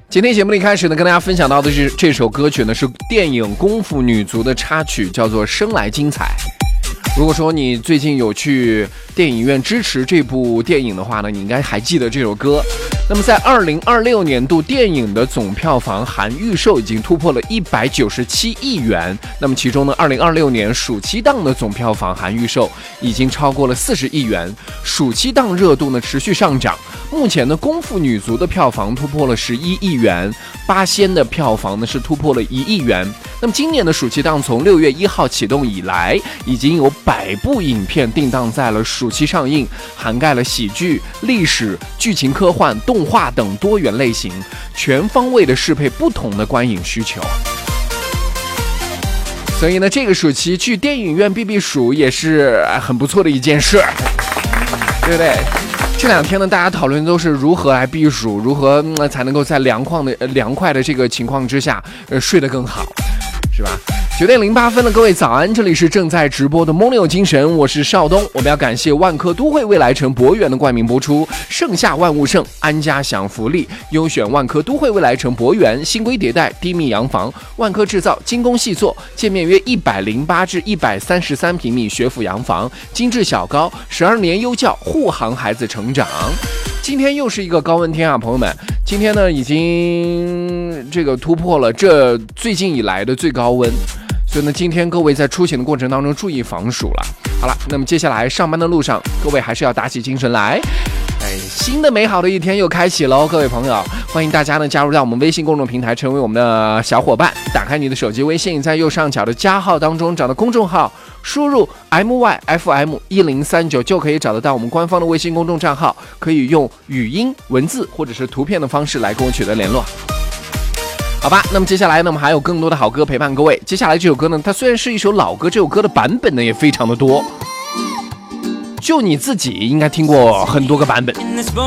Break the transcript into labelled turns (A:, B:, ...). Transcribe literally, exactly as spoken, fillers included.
A: 今天节目的一开始呢，跟大家分享到的是这首歌曲呢，是电影《功夫女足》的插曲，叫做《生来精彩》。如果说你最近有去电影院支持这部电影的话呢，你应该还记得这首歌。那么在二零二六年度电影的总票房含预售已经突破了一百九十七亿元，那么其中呢，二零二六年暑期档的总票房含预售已经超过了四十亿元，暑期档热度呢持续上涨。目前呢，《功夫女足》的票房突破了十一亿元，《八仙》的票房呢是突破了一亿元。那么今年的暑期档从六月一号启动以来，已经有百部影片定档在了暑期上映，涵盖了喜剧、历史、剧情科幻、动画等多元类型，全方位的适配不同的观影需求。所以呢，这个暑期去电影院避避暑也是很不错的一件事，对不对？这两天呢，大家讨论都是如何来避暑，如何、嗯、才能够在凉快的、呃、凉快的这个情况之下，呃，睡得更好，是吧？九点零八分的各位早安，这里是正在直播的蒙牛精神，我是邵东。我们要感谢万科都会未来城博园的冠名播出，盛夏万物盛，安家享福利，优选万科都会未来城博园，新规迭代，低密洋房，万科制造，精工细作，建面约一百零八至一百三十三平米学府洋房，精致小高，十二年优教，护航孩子成长。今天又是一个高温天啊，朋友们，今天呢已经这个突破了这最近以来的最高温。所以呢，今天各位在出行的过程当中注意防暑了。好了，那么接下来上班的路上，各位还是要打起精神来。哎，新的美好的一天又开启了哦，各位朋友，欢迎大家呢加入到我们微信公众平台，成为我们的小伙伴。打开你的手机微信，在右上角的加号当中找到公众号，输入 M Y F M 一零三九就可以找得到我们官方的微信公众账号，可以用语音、文字或者是图片的方式来跟我取得联络。好吧，那么接下来呢，我们还有更多的好歌陪伴各位。接下来这首歌呢，它虽然是一首老歌，这首歌的版本呢也非常的多，就你自己应该听过很多个版本。